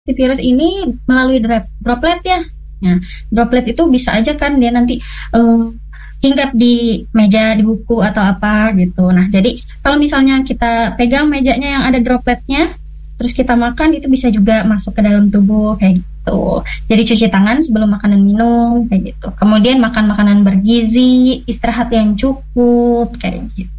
si virus ini melalui droplet ya. Nah, droplet itu bisa aja kan dia nanti hinggap di meja, di buku atau apa gitu. Nah, jadi kalau misalnya kita pegang mejanya yang ada dropletnya, terus kita makan, itu bisa juga masuk ke dalam tubuh kayak gitu. Jadi cuci tangan sebelum makan dan minum kayak gitu. Kemudian makan makanan bergizi, istirahat yang cukup kayak gitu.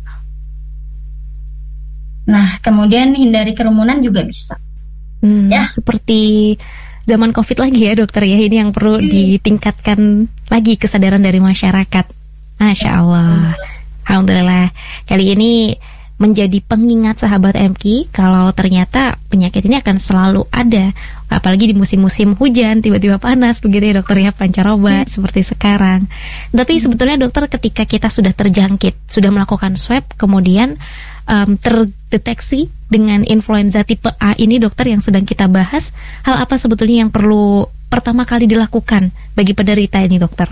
Nah, kemudian hindari kerumunan juga bisa. Ya, seperti zaman COVID lagi ya dokter ya, ini yang perlu ditingkatkan lagi kesadaran dari masyarakat. Masya Allah. Alhamdulillah, kali ini menjadi pengingat sahabat MK kalau ternyata penyakit ini akan selalu ada, apalagi di musim-musim hujan, tiba-tiba panas begitu ya dokter ya, pancaroba seperti sekarang. Tapi sebetulnya dokter, ketika kita sudah terjangkit, sudah melakukan swab, kemudian terdeteksi dengan influenza tipe A ini dokter yang sedang kita bahas, hal apa sebetulnya yang perlu pertama kali dilakukan bagi penderita ini dokter?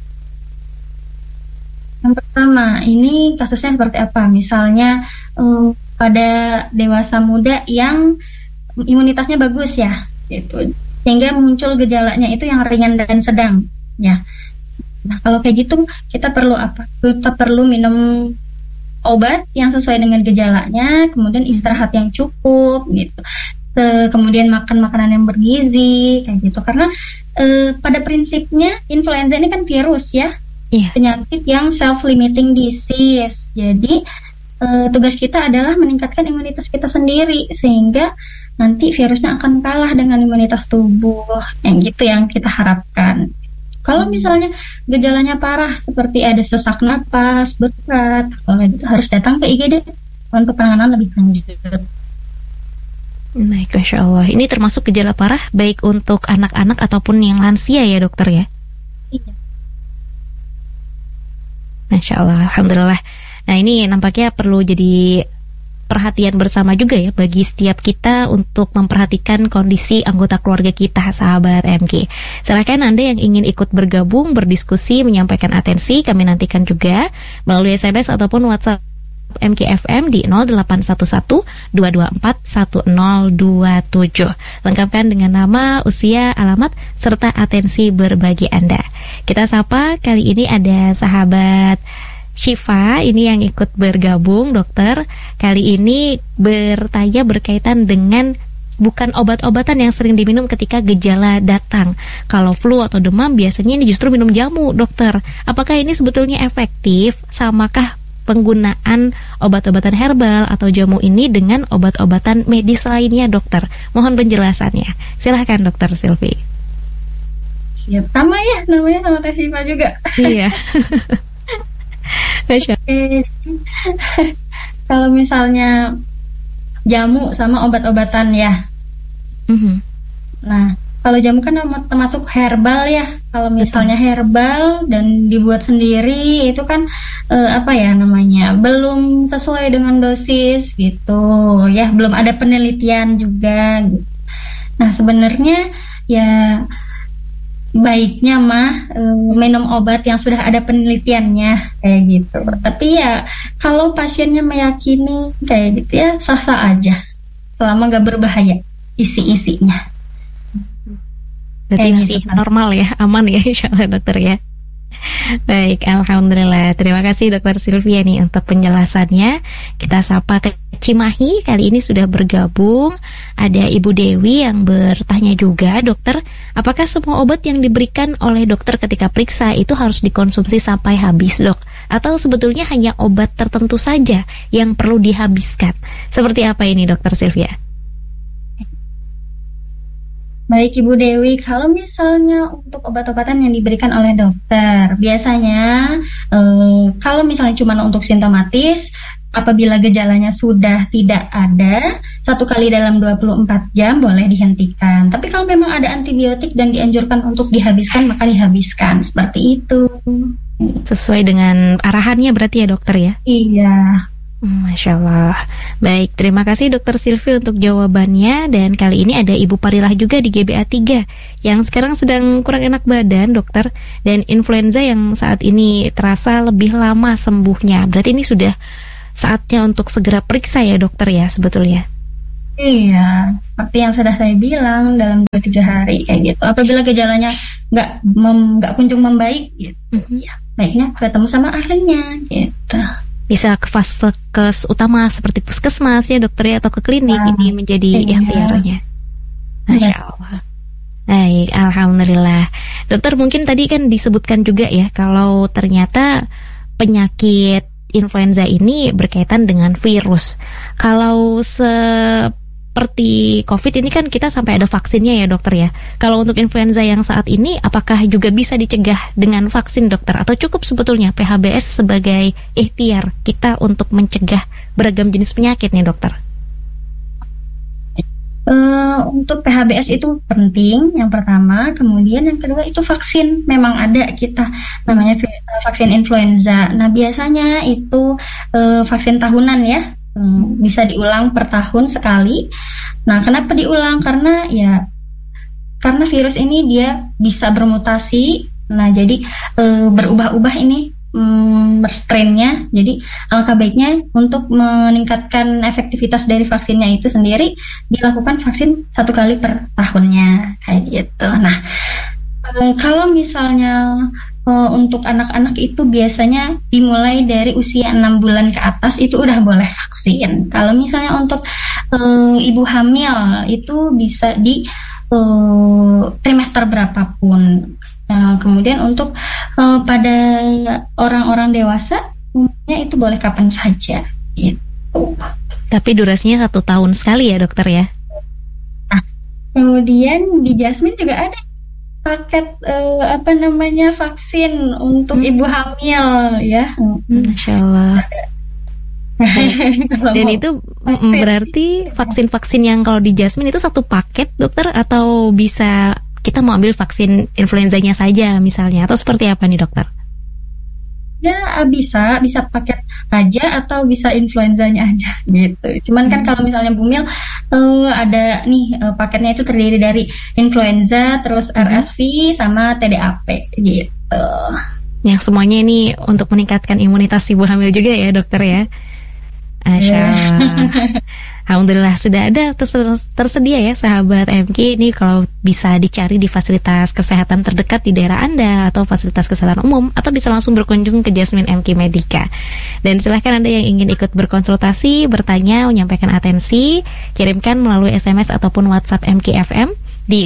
Yang pertama, ini kasusnya seperti apa? Misalnya pada dewasa muda yang imunitasnya bagus ya, gitu, sehingga muncul gejalanya itu yang ringan dan sedang ya. Nah, kalau kayak gitu kita perlu apa? Kita perlu minum obat yang sesuai dengan gejalanya, kemudian istirahat yang cukup gitu, kemudian makan makanan yang bergizi kayak gitu. Karena pada prinsipnya influenza ini kan virus ya, penyakit yang self-limiting disease. Jadi tugas kita adalah meningkatkan imunitas kita sendiri, sehingga nanti virusnya akan kalah dengan imunitas tubuh, yang gitu yang kita harapkan. Kalau misalnya gejalanya parah seperti ada sesak napas berat, harus datang ke IGD untuk penanganan lebih lanjut. Baik, Masya Allah. Ini termasuk gejala parah baik untuk anak-anak ataupun yang lansia ya dokter ya? Iya. Masya Allah, Alhamdulillah. Nah, ini nampaknya perlu jadi perhatian bersama juga ya bagi setiap kita untuk memperhatikan kondisi anggota keluarga kita, sahabat MK. Silakan Anda yang ingin ikut bergabung, berdiskusi, menyampaikan atensi, kami nantikan juga melalui SMS ataupun WhatsApp MKFM di 0811-224-1027. Lengkapkan dengan nama, usia, alamat, serta atensi berbagi Anda. Kita sapa, kali ini ada sahabat Syifa ini yang ikut bergabung dokter. Kali ini bertanya berkaitan dengan bukan obat-obatan yang sering diminum ketika gejala datang. Kalau flu atau demam biasanya ini justru minum jamu dokter. Apakah ini sebetulnya efektif? Samakah penggunaan obat-obatan herbal atau jamu ini dengan obat-obatan medis lainnya dokter? Mohon penjelasannya. Silahkan dokter Silvi. Ya, sama ya, namanya sama Teh Syifa juga. Iya. Kalau misalnya jamu sama obat-obatan ya. Nah, kalau jamu kan termasuk herbal ya. Kalau misalnya herbal dan dibuat sendiri itu kan belum sesuai dengan dosis gitu ya, belum ada penelitian juga gitu. Nah, sebenarnya ya baiknya minum obat yang sudah ada penelitiannya kayak gitu. Tapi ya kalau pasiennya meyakini kayak gitu ya sah-sah aja, selama gak berbahaya isi-isinya. Berarti masih gitu, normal ya, aman ya insyaallah dokter ya. Baik, Alhamdulillah. Terima kasih Dokter Sylvia nih untuk penjelasannya. Kita sapa ke Cimahi, kali ini sudah bergabung. Ada Ibu Dewi yang bertanya juga, dokter, apakah semua obat yang diberikan oleh dokter ketika periksa itu harus dikonsumsi sampai habis dok? Atau sebetulnya hanya obat tertentu saja yang perlu dihabiskan? Seperti apa ini Dokter Sylvia? Baik Ibu Dewi, kalau misalnya untuk obat-obatan yang diberikan oleh dokter, biasanya kalau misalnya cuma untuk simptomatis, apabila gejalanya sudah tidak ada, 1 kali dalam 24 jam boleh dihentikan. Tapi kalau memang ada antibiotik dan dianjurkan untuk dihabiskan, maka dihabiskan. Seperti itu. Sesuai dengan arahannya berarti ya dokter ya? Iya. Masya Allah. Baik, terima kasih Dokter Silvi untuk jawabannya. Dan kali ini ada Ibu Parilah juga di GBA 3 yang sekarang sedang kurang enak badan dokter, dan influenza yang saat ini terasa lebih lama sembuhnya. Berarti ini sudah saatnya untuk segera periksa ya dokter ya sebetulnya? Iya, seperti yang sudah saya bilang dalam 2-3 hari kayak gitu. Apabila gejalanya nggak kunjung membaik, gitu, ya baiknya ketemu sama ahlinya gitu. Bisa ke vaskes utama seperti puskesmas ya dokter ya, atau ke klinik, ini menjadi ikhtiarnya. Masya Allah. Baik, alhamdulillah. Dokter, mungkin tadi kan disebutkan juga ya kalau ternyata penyakit influenza ini berkaitan dengan virus. Kalau seperti COVID ini kan kita sampai ada vaksinnya ya dokter ya. Kalau untuk influenza yang saat ini, apakah juga bisa dicegah dengan vaksin dokter? Atau cukup sebetulnya PHBS sebagai ikhtiar kita untuk mencegah beragam jenis penyakit nih dokter? Untuk PHBS itu penting, yang pertama. Kemudian yang kedua itu vaksin. Memang ada kita namanya vaksin influenza. Nah biasanya itu vaksin tahunan ya, bisa diulang per tahun sekali. Nah kenapa diulang? Karena virus ini dia bisa bermutasi. Nah jadi berubah-ubah ini strainnya. Jadi alangkah baiknya untuk meningkatkan efektivitas dari vaksinnya itu sendiri dilakukan vaksin 1 kali per tahunnya kayak gitu. Nah kalau misalnya untuk anak-anak itu biasanya dimulai dari usia 6 bulan ke atas itu udah boleh vaksin. Kalau misalnya untuk ibu hamil itu bisa di trimester berapapun. Kemudian untuk pada orang-orang dewasa umumnya itu boleh kapan saja gitu. Tapi durasinya 1 tahun sekali ya dokter ya? Nah, kemudian di Jasmine juga ada paket vaksin untuk ibu hamil ya. Masya Allah. Dan itu berarti vaksin-vaksin yang kalau di Jasmine itu 1 paket dokter, atau bisa kita mau ambil vaksin influenzanya saja misalnya, atau seperti apa nih dokter? Ya bisa paket aja atau bisa influenzanya aja gitu. Cuman kan kalau misalnya Bumil ada nih paketnya itu terdiri dari influenza, terus RSV sama TDAP gitu. Yang semuanya ini untuk meningkatkan imunitas ibu hamil juga ya dokter ya. Masya Allah. Alhamdulillah sudah ada tersedia ya sahabat MK ini, kalau bisa dicari di fasilitas kesehatan terdekat di daerah Anda atau fasilitas kesehatan umum, atau bisa langsung berkunjung ke Jasmine MK Medika. Dan silahkan Anda yang ingin ikut berkonsultasi, bertanya, menyampaikan atensi, kirimkan melalui SMS ataupun WhatsApp MK FM di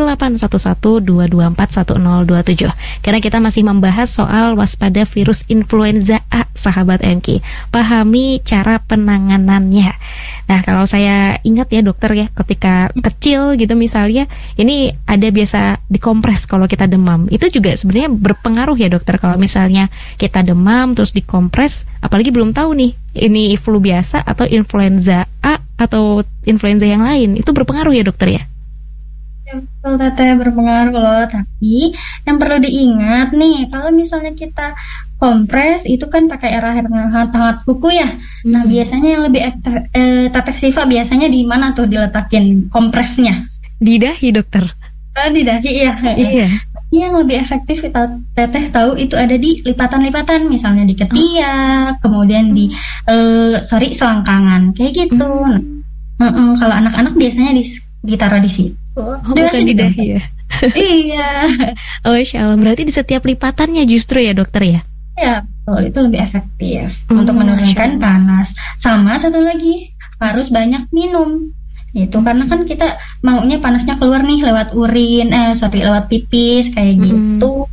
081122411027. Karena kita masih membahas soal waspada virus influenza A, sahabat MK. Pahami cara penanganannya. Nah, kalau saya ingat ya dokter ya, ketika kecil gitu misalnya, ini ada biasa dikompres kalau kita demam. Itu juga sebenarnya berpengaruh ya dokter, kalau misalnya kita demam terus dikompres, apalagi belum tahu nih ini flu biasa atau influenza A atau influenza yang lain, itu berpengaruh ya dokter ya? Betul Teteh, berpengaruh loh. Tapi yang perlu diingat nih, kalau misalnya kita kompres itu kan pakai air hangat kuku ya. Nah biasanya yang lebih efektif biasanya di mana tuh diletakin kompresnya? Di dahi dokter. Di dahi ya. Iya. Yang lebih efektif Teteh tahu itu ada di lipatan-lipatan, misalnya di ketiak, kemudian di selangkangan kayak gitu. Kalau anak-anak biasanya ditaruh di situ. Bukan di dahi ya? Iya. Oh, Masya Allah. Berarti di setiap lipatannya justru ya dokter ya? Ya, betul. Itu lebih efektif untuk menurunkan panas. Sama satu lagi, harus banyak minum. Itu karena kan kita maunya panasnya keluar nih lewat urin, lewat pipis kayak gitu.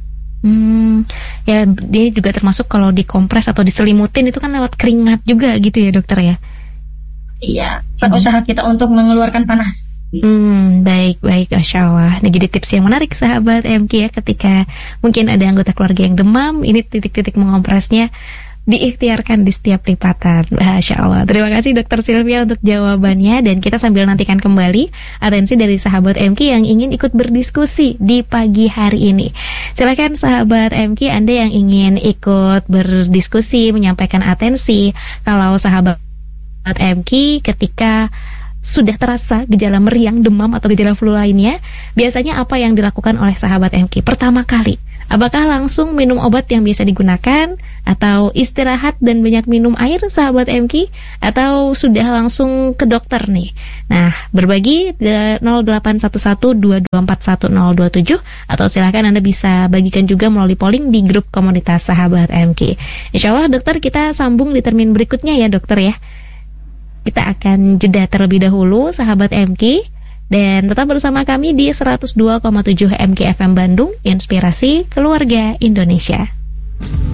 Ya, dia juga termasuk kalau dikompres atau diselimutin itu kan lewat keringat juga gitu ya dokter ya? Iya, usaha kita untuk mengeluarkan panas. Baik, Masya Allah. Nah, jadi tips yang menarik sahabat MK ya, ketika mungkin ada anggota keluarga yang demam, ini titik-titik mengompresnya diikhtiarkan di setiap lipatan. Masya Allah. Terima kasih Dokter Sylvia untuk jawabannya, dan kita sambil nantikan kembali atensi dari sahabat MK yang ingin ikut berdiskusi di pagi hari ini. Silakan sahabat MK, Anda yang ingin ikut berdiskusi, menyampaikan atensi. Kalau sahabat MK ketika sudah terasa gejala meriang, demam atau gejala flu lainnya, biasanya apa yang dilakukan oleh sahabat MK pertama kali? Apakah langsung minum obat yang biasa digunakan, atau istirahat dan banyak minum air sahabat MK, atau sudah langsung ke dokter nih? Nah, berbagi 081122411027, atau silahkan Anda bisa bagikan juga melalui polling di grup komunitas sahabat MK. Insya Allah dokter, kita sambung di termin berikutnya ya dokter ya. Kita akan jeda terlebih dahulu sahabat MK, dan tetap bersama kami di 102,7 MK FM Bandung, Inspirasi Keluarga Indonesia.